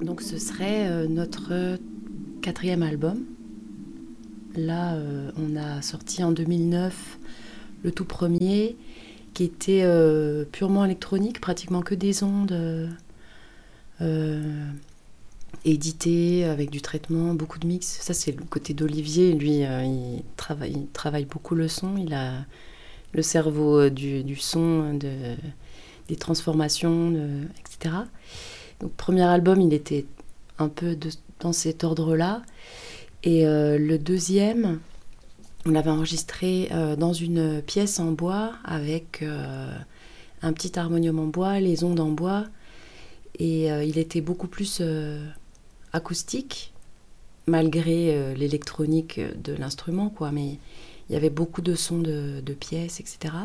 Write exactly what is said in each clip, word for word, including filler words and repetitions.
Donc ce serait euh, notre quatrième album. Là, euh, on a sorti en deux mille neuf le tout premier, qui était euh, purement électronique, pratiquement que des ondes euh, éditées avec du traitement, beaucoup de mix. Ça, c'est le côté d'Olivier. Lui, euh, il, travaille, il travaille beaucoup le son. Il a le cerveau du, du son, de, des transformations, de, et cetera. Donc, premier album, il était un peu de, dans cet ordre-là. Et euh, le deuxième, on l'avait enregistré euh, dans une pièce en bois avec euh, un petit harmonium en bois, les ondes en bois. Et euh, il était beaucoup plus euh, acoustique, malgré euh, l'électronique de l'instrument, quoi. Mais il y avait beaucoup de sons de, de pièces, et cetera.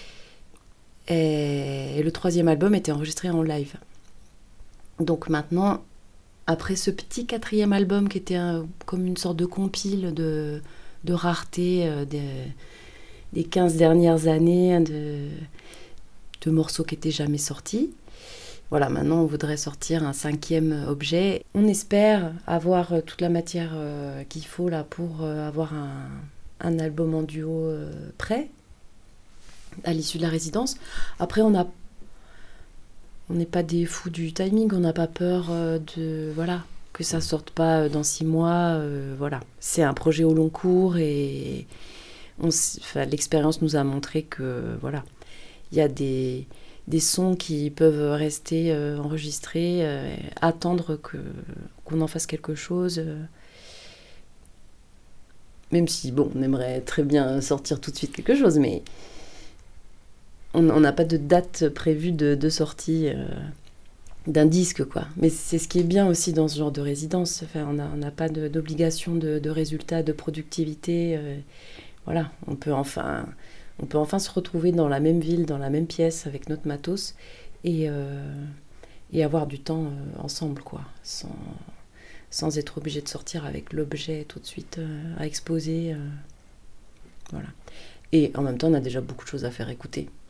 Et, et le troisième album était enregistré en live. Donc maintenant, après ce petit quatrième album qui était un, comme une sorte de compile de, de rareté euh, des, des quinze dernières années, de, de morceaux qui n'étaient jamais sortis. Voilà, maintenant on voudrait sortir un cinquième objet. On espère avoir toute la matière euh, qu'il faut là pour euh, avoir un, un album en duo euh, prêt à l'issue de la résidence. Après, on a on n'est pas des fous du timing, on n'a pas peur euh, de voilà que ça sorte pas dans six mois. Euh, voilà, c'est un projet au long cours et on, enfin, l'expérience nous a montré que voilà, il y a des des sons qui peuvent rester euh, enregistrés, euh, attendre que, qu'on en fasse quelque chose. Euh, même si, bon, on aimerait très bien sortir tout de suite quelque chose, mais on n'a pas de date prévue de, de sortie euh, d'un disque, quoi. Mais c'est ce qui est bien aussi dans ce genre de résidence. Enfin, on n'a pas de, d'obligation de, de résultats, de productivité. Euh, voilà, on peut enfin... On peut enfin se retrouver dans la même ville, dans la même pièce, avec notre matos, et, euh, et avoir du temps euh, ensemble, quoi, sans, sans être obligé de sortir avec l'objet tout de suite euh, à exposer. Euh, voilà. Et en même temps, on a déjà beaucoup de choses à faire écouter.